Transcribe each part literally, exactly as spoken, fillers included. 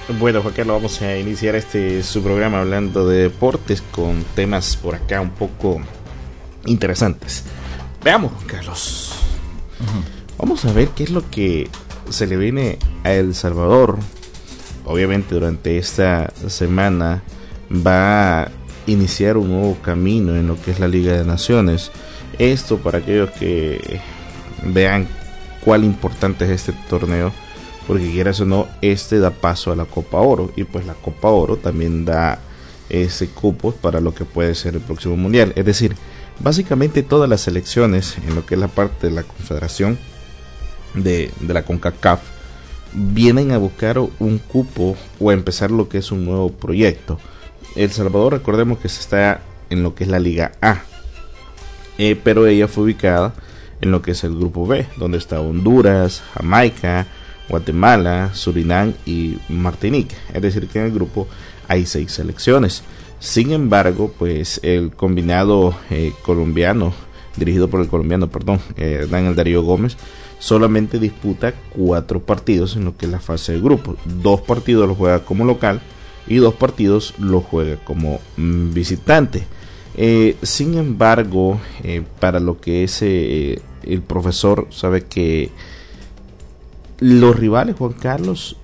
Bueno, Juan Carlos, vamos a iniciar este su programa hablando de deportes con temas por acá un poco interesantes. Veamos, Juan Carlos. Uh-huh. Vamos a ver qué es lo que se le viene a El Salvador. Obviamente durante esta semana va a iniciar un nuevo camino en lo que es la Liga de Naciones. Esto para aquellos que vean cuál importante es este torneo, porque quieras o no, este da paso a la Copa Oro, y pues la Copa Oro también da ese cupo para lo que puede ser el próximo Mundial. Es decir, básicamente todas las selecciones en lo que es la parte de la confederación de, de la CONCACAF vienen a buscar un cupo o a empezar lo que es un nuevo proyecto. El Salvador, recordemos que se está en lo que es la Liga A, eh, pero ella fue ubicada en lo que es el grupo B, donde está Honduras, Jamaica, Guatemala, Surinam y Martinica. Es decir, que en el grupo hay seis selecciones. Sin embargo, pues el combinado eh, colombiano, dirigido por el colombiano, perdón, eh, Daniel Darío Gómez, solamente disputa cuatro partidos en lo que es la fase de grupo. Dos partidos los juega como local y dos partidos los juega como mm, visitante. Eh, sin embargo, eh, para lo que es eh, el profesor, sabe que los rivales, Juan Carlos,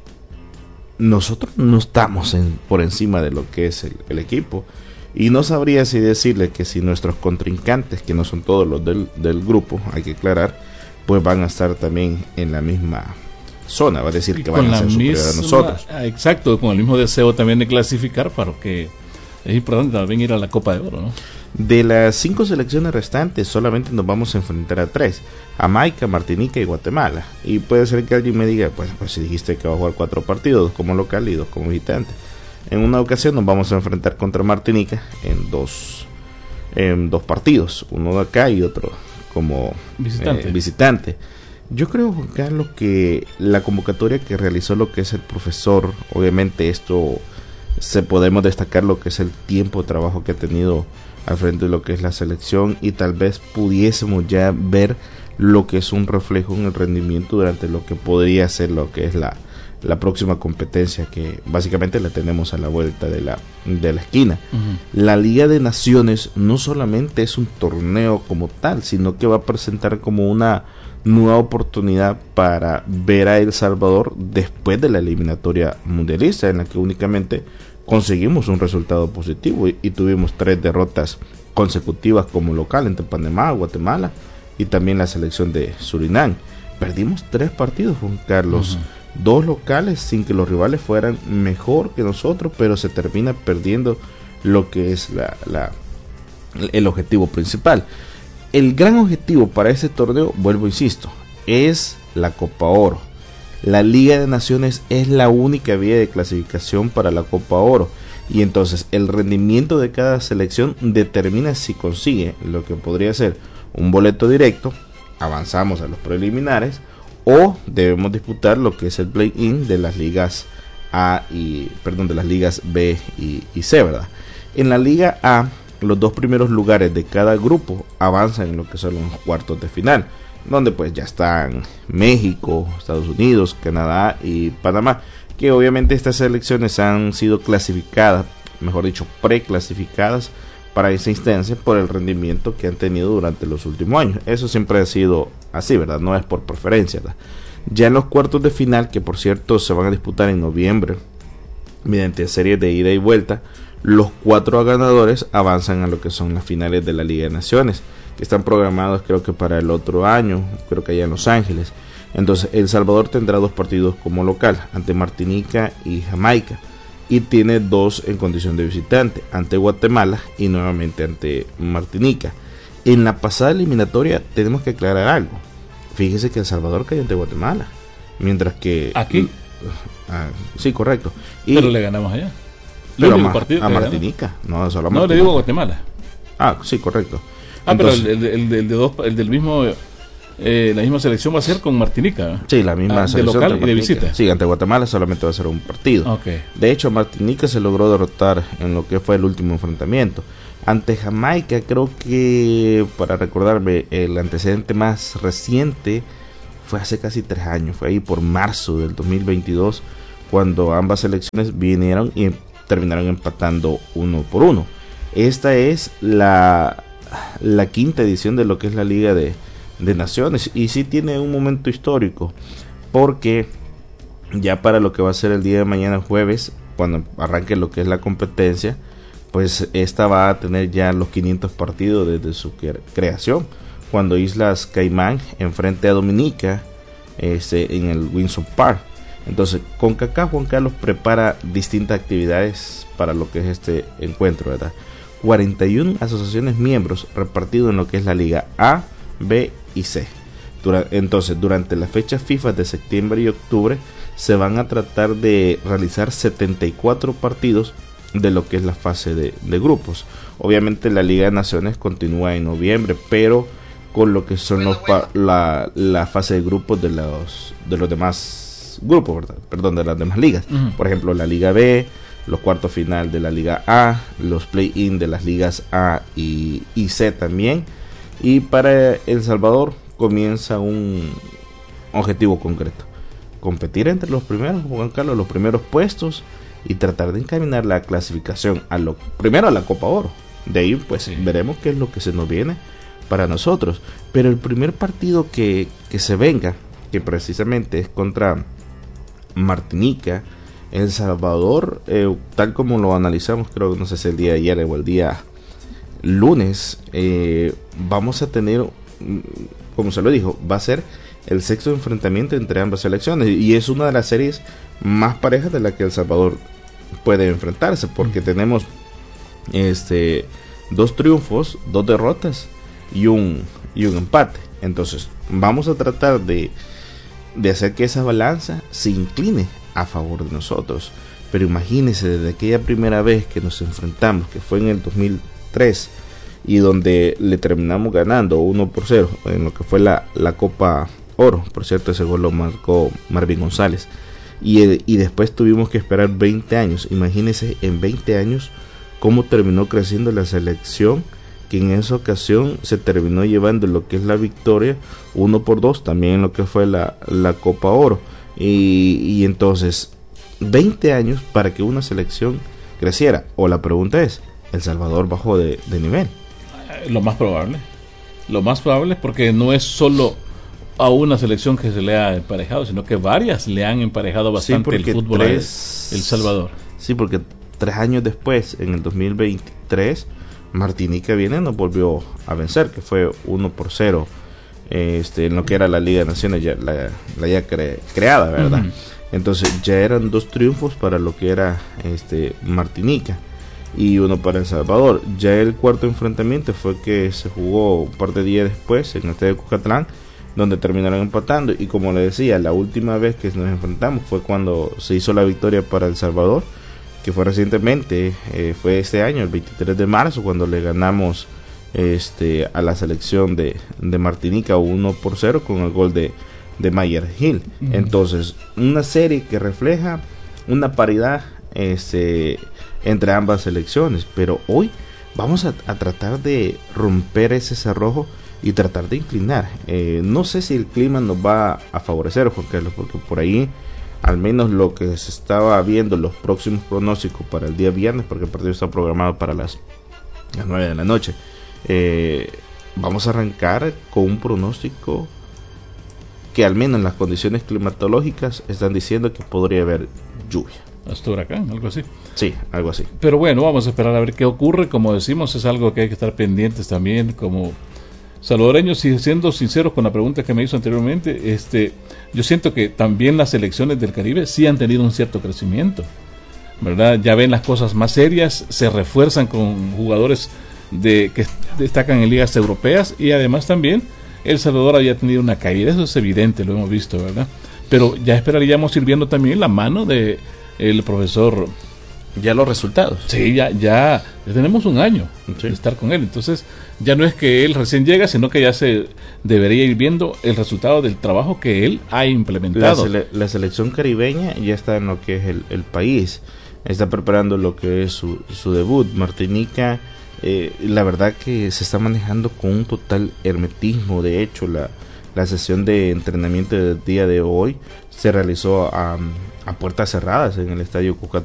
nosotros no estamos en, por encima de lo que es el, el equipo, y no sabría si decirle que si nuestros contrincantes, que no son todos los del, del grupo, hay que aclarar, pues van a estar también en la misma zona, va a decir y que van a ser superiores a nosotros. Exacto, con el mismo deseo también de clasificar, para que es importante también ir a la Copa de Oro, ¿no? De las cinco selecciones restantes, solamente nos vamos a enfrentar a tres: Jamaica, Martinica y Guatemala. Y puede ser que alguien me diga, pues, pues si dijiste que va a jugar cuatro partidos, dos como local y dos como visitante. En una ocasión nos vamos a enfrentar contra Martinica en dos, en dos partidos, uno de acá y otro como visitante. Eh, visitante. Yo creo, Juan Carlos, que la convocatoria que realizó lo que es el profesor, obviamente esto se podemos destacar lo que es el tiempo de trabajo que ha tenido al frente de lo que es la selección, y tal vez pudiésemos ya ver lo que es un reflejo en el rendimiento durante lo que podría ser lo que es la, la próxima competencia, que básicamente la tenemos a la vuelta de la, de la esquina. Uh-huh. La Liga de Naciones no solamente es un torneo como tal, sino que va a presentar como una nueva oportunidad para ver a El Salvador después de la eliminatoria mundialista, en la que únicamente conseguimos un resultado positivo y, y tuvimos tres derrotas consecutivas como local entre Panamá, Guatemala y también la selección de Surinam. Perdimos tres partidos, Juan Carlos, uh-huh. dos locales sin que los rivales fueran mejor que nosotros, pero se termina perdiendo lo que es la, la, el objetivo principal. El gran objetivo para este torneo, vuelvo insisto, es la Copa Oro. La Liga de Naciones es la única vía de clasificación para la Copa Oro, y entonces el rendimiento de cada selección determina si consigue lo que podría ser un boleto directo, avanzamos a los preliminares, o debemos disputar lo que es el play-in de las ligas A y perdón de las ligas B y, y C, ¿verdad? En la Liga A, los dos primeros lugares de cada grupo avanzan en lo que son los cuartos de final, donde pues ya están México, Estados Unidos, Canadá y Panamá, que obviamente estas selecciones han sido clasificadas, mejor dicho, preclasificadas para esa instancia por el rendimiento que han tenido durante los últimos años. Eso siempre ha sido así, ¿verdad? No es por preferencia, ¿verdad? Ya en los cuartos de final, que por cierto se van a disputar en noviembre mediante series de ida y vuelta, los cuatro ganadores avanzan a lo que son las finales de la Liga de Naciones, que están programados creo que para el otro año, creo que allá en Los Ángeles. Entonces El Salvador tendrá dos partidos como local, ante Martinica y Jamaica, y tiene dos en condición de visitante, ante Guatemala y nuevamente ante Martinica. En la pasada eliminatoria tenemos que aclarar algo. Fíjese que El Salvador cayó ante Guatemala, mientras que aquí ah, sí, correcto, y, pero le ganamos allá. Pero a, partido a Martinica, no, solo a Martinica. No, le digo a Guatemala. Ah, sí, correcto. Ah, entonces, pero el, el, el, el, de dos, el del mismo, eh, la misma selección va a ser con Martinica. Sí, la misma ah, selección. De local y de visita. Sí, ante Guatemala solamente va a ser un partido. Okay. De hecho, Martinica se logró derrotar en lo que fue el último enfrentamiento. Ante Jamaica, creo que, para recordarme, el antecedente más reciente fue hace casi tres años. Fue ahí por marzo del dos mil veintidós, cuando ambas selecciones vinieron y terminaron empatando uno por uno. Esta es la, la quinta edición de lo que es la Liga de, de Naciones, y sí tiene un momento histórico, porque ya para lo que va a ser el día de mañana jueves, cuando arranque lo que es la competencia, pues esta va a tener ya los quinientos partidos desde su creación, cuando Islas Caimán enfrente a Dominica este, en el Windsor Park. Entonces, CONCACAF, Juan Carlos, prepara distintas actividades para lo que es este encuentro, ¿verdad? cuarenta y una asociaciones miembros repartidos en lo que es la Liga A, B y C. Dura- entonces, durante la fecha FIFA de septiembre y octubre, se van a tratar de realizar setenta y cuatro partidos de lo que es la fase de, de grupos. Obviamente la Liga de Naciones continúa en noviembre, pero con lo que son los pa- la, la fase de grupos de los de los demás grupos, ¿verdad? Perdón, de las demás ligas. Uh-huh. Por ejemplo, la Liga B, los cuartos final de la Liga A, los play-in de las ligas A y, y C también. Y para El Salvador comienza un objetivo concreto: competir entre los primeros, Juan Carlos, los primeros puestos, y tratar de encaminar la clasificación a lo primero a la Copa Oro. De ahí pues sí, veremos qué es lo que se nos viene para nosotros. Pero el primer partido que, que se venga, que precisamente es contra Martinica, El Salvador, eh, tal como lo analizamos, creo que no sé si el día de ayer o el día lunes, eh, vamos a tener, como se lo dijo, va a ser el sexto enfrentamiento entre ambas selecciones, y es una de las series más parejas de la que El Salvador puede enfrentarse, porque tenemos este dos triunfos, dos derrotas y un y un empate. Entonces vamos a tratar de de hacer que esa balanza se incline a favor de nosotros. Pero imagínense, desde aquella primera vez que nos enfrentamos, que fue en el dos mil tres, y donde le terminamos ganando uno por cero en lo que fue la, la Copa Oro. Por cierto, ese gol lo marcó Marvin González. Y, y después tuvimos que esperar veinte años. Imagínense en veinte años cómo terminó creciendo la selección, que en esa ocasión se terminó llevando lo que es la victoria uno por dos, también en lo que fue la, la Copa Oro. Y, y entonces, veinte años para que una selección creciera. O la pregunta es, ¿El Salvador bajó de, de nivel? Lo más probable. Lo más probable es porque no es solo a una selección que se le ha emparejado, sino que varias le han emparejado bastante sí, el fútbol tres, a El Salvador. Sí, porque tres años después, en el dos mil veintitrés, Martinica viene y nos volvió a vencer, que fue uno por cero este, en lo que era la Liga de Naciones, ya, la, la ya cre, creada, ¿verdad? Uh-huh. Entonces ya eran dos triunfos para lo que era este Martinica y uno para El Salvador. Ya el cuarto enfrentamiento fue que se jugó un par de días después en el estadio de Cucatlán, donde terminaron empatando. Y como le decía, la última vez que nos enfrentamos fue cuando se hizo la victoria para El Salvador, que fue recientemente, eh, fue este año, el veintitrés de marzo, cuando le ganamos este a la selección de, de Martinica uno por cero con el gol de, de Mayer Hill. Uh-huh. Entonces, una serie que refleja una paridad este, entre ambas selecciones, pero hoy vamos a, a tratar de romper ese cerrojo y tratar de inclinar. Eh, no sé si el clima nos va a favorecer, Juan Carlos, porque por ahí, al menos lo que se estaba viendo, los próximos pronósticos para el día viernes, porque el partido está programado para las, las nueve de la noche, eh, vamos a arrancar con un pronóstico que al menos en las condiciones climatológicas están diciendo que podría haber lluvia. Hasta huracán, algo así. Sí, algo así. Pero bueno, vamos a esperar a ver qué ocurre. Como decimos, es algo que hay que estar pendientes también como salvadoreños. Y siendo sinceros con la pregunta que me hizo anteriormente, este, yo siento que también las selecciones del Caribe sí han tenido un cierto crecimiento, ¿verdad? Ya ven las cosas más serias, se refuerzan con jugadores de que destacan en ligas europeas, y además también El Salvador había tenido una caída, eso es evidente, lo hemos visto, ¿verdad? Pero ya esperaríamos ir viendo también la mano de el profesor, ya los resultados. Sí, ya, ya, ya tenemos un año sí. de estar con él. Entonces, ya no es que él recién llega, sino que ya se debería ir viendo el resultado del trabajo que él ha implementado. La, sele- la selección caribeña ya está en lo que es el, el país. Está preparando lo que es su, su debut. Martinica, eh, la verdad que se está manejando con un total hermetismo. De hecho, la, la sesión de entrenamiento del día de hoy se realizó a... Um, a puertas cerradas en el estadio Cuscatlán